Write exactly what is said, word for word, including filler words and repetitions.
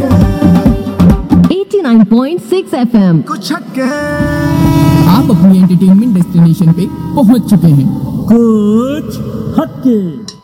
Eighty nine point six FM कुछ हक्के आप अपनी एंटरटेनमेंट डेस्टिनेशन पे पहुंच चुके हैं। कुछ हक्के